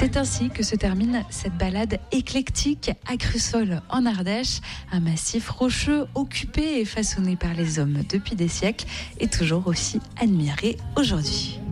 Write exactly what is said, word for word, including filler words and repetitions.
C'est ainsi que se termine cette balade éclectique à Crussol en Ardèche, un massif rocheux occupé et façonné par les hommes depuis des siècles et toujours aussi admiré aujourd'hui.